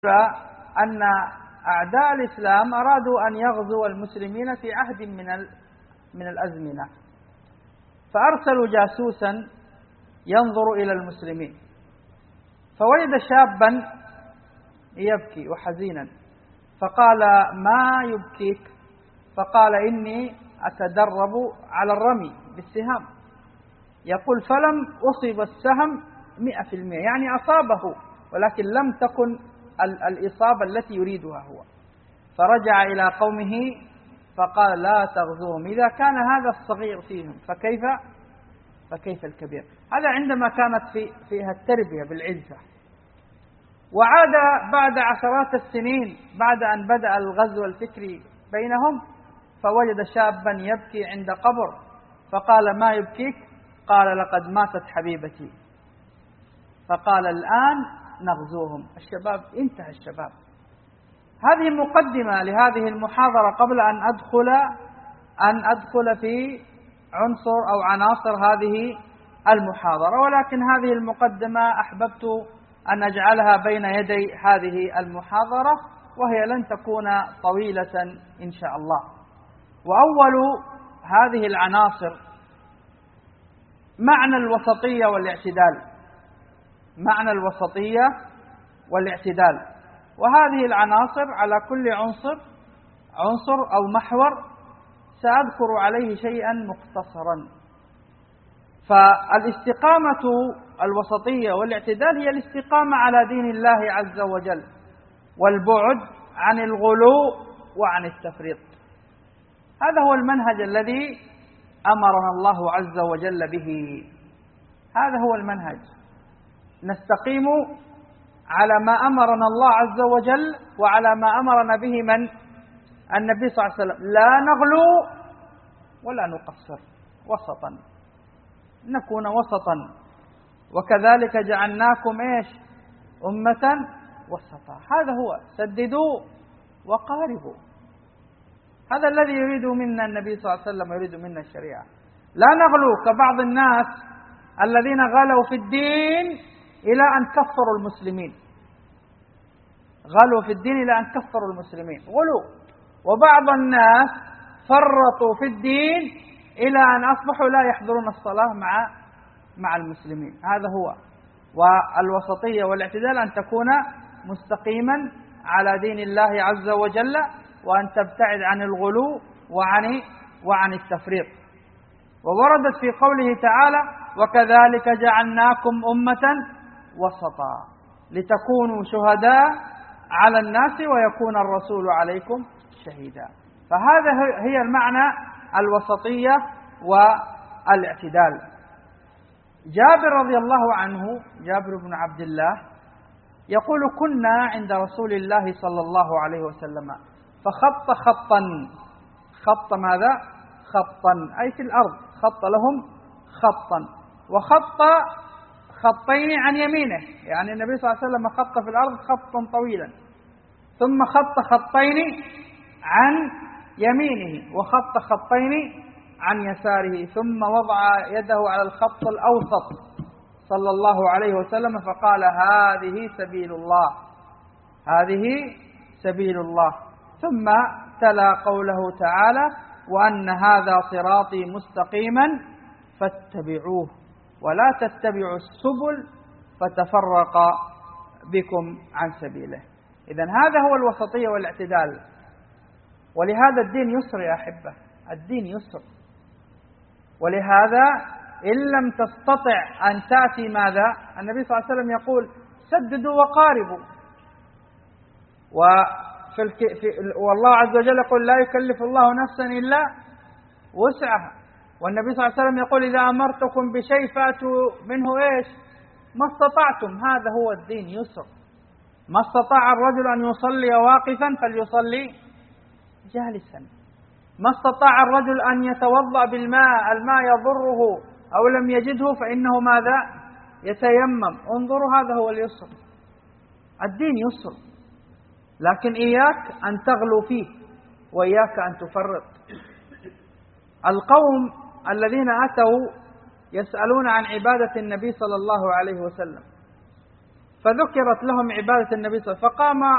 أن أعداء الإسلام أرادوا أن يغزوا المسلمين في عهد من الأزمنة، فأرسلوا جاسوسا ينظر إلى المسلمين، فوجد شابا يبكي وحزينا، فقال: ما يبكيك؟ فقال: إني أتدرب على الرمي بالسهام. يقول: فلم أصب السهم 100%، يعني أصابه ولكن لم تكن الإصابة التي يريدها هو. فرجع إلى قومه فقال: لا تغزوهم، إذا كان هذا الصغير فيهم فكيف الكبير؟ هذا عندما كانت فيها التربية بالعزة. وعاد بعد عشرات السنين بعد أن بدأ الغزو الفكري بينهم، فوجد شابا يبكي عند قبر، فقال: ما يبكيك؟ قال: لقد ماتت حبيبتي. فقال: الآن نغزوهم. الشباب انتهى الشباب. هذه مقدمة لهذه المحاضرة قبل أن أدخل في عنصر أو عناصر هذه المحاضرة، ولكن هذه المقدمة أحببت أن أجعلها بين يدي هذه المحاضرة، وهي لن تكون طويلة إن شاء الله. وأول هذه العناصر معنى الوسطية والاعتدال. معنى الوسطية والاعتدال، وهذه العناصر على كل عنصر أو محور سأذكر عليه شيئا مختصرا. فالاستقامة الوسطية والاعتدال هي الاستقامة على دين الله عز وجل، والبعد عن الغلو وعن التفريط. هذا هو المنهج الذي أمرنا الله عز وجل به. هذا هو المنهج، نستقيم على ما أمرنا الله عز وجل وعلى ما أمرنا به النبي صلى الله عليه وسلم. لا نغلو ولا نقصر، وسطا، نكون وسطا. وكذلك جعلناكم أمة وسطا. هذا هو، سددوا وقاربوا. هذا الذي يريد منا النبي صلى الله عليه وسلم، يريد منا الشريعة. لا نغلو كبعض الناس الذين غلوا في الدين إلى أن كفروا المسلمين. غلوا في الدين إلى أن كفروا المسلمين، غلوا. وبعض الناس فرطوا في الدين إلى أن أصبحوا لا يحضرون الصلاة مع المسلمين. هذا هو. والوسطية والاعتدال أن تكون مستقيما على دين الله عز وجل، وأن تبتعد عن الغلو وعن التفريط. ووردت في قوله تعالى: وكذلك جعلناكم أمة وسطا لتكونوا شهداء على الناس ويكون الرسول عليكم شهيدا. فهذا هي المعنى الوسطية والاعتدال. جابر رضي الله عنه، جابر بن عبد الله، يقول: كنا عند رسول الله صلى الله عليه وسلم فخط خطا. خط ماذا؟ خطا أي في الأرض، خط لهم خطا، وخط خطين عن يمينه، يعني النبي صلى الله عليه وسلم خط في الأرض خطا طويلا، ثم خط خطين عن يمينه وخط خطين عن يساره، ثم وضع يده على الخط الأوسط صلى الله عليه وسلم فقال: هذه سبيل الله، هذه سبيل الله. ثم تلا قوله تعالى: وأن هذا صراطي مستقيما فاتبعوه ولا تتبعوا السبل فتفرق بكم عن سبيله. إذن هذا هو الوسطية والاعتدال. ولهذا الدين يسر يا أحبة، الدين يسر. ولهذا إن لم تستطع أن تأتي ماذا؟ النبي صلى الله عليه وسلم يقول: سددوا وقاربوا. والله عز وجل يقول: لا يكلف الله نفسا إلا وسعها. والنبي صلى الله عليه وسلم يقول: إذا أمرتكم بشيء فأتوا منه ما استطعتم. هذا هو الدين يسر. ما استطاع الرجل أن يصلي واقفا فليصلي جالسا. ما استطاع الرجل أن يتوضأ بالماء، الماء يضره أو لم يجده فإنه ماذا؟ يتيمم. انظروا، هذا هو اليسر. الدين يسر، لكن إياك أن تغلو فيه وإياك أن تفرط. القوم الذين أتوا يسألون عن عبادة النبي صلى الله عليه وسلم، فذكرت لهم عبادة النبي صلى الله عليه وسلم، فقام